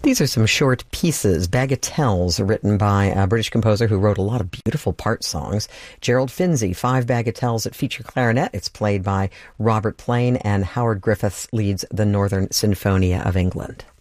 These are some short pieces, bagatelles, written by a British composer who wrote a lot of beautiful part songs. Gerald Finzi, 5 bagatelles that feature clarinet. It's played by Robert Plain, and Howard Griffiths leads the Northern Sinfonia of England.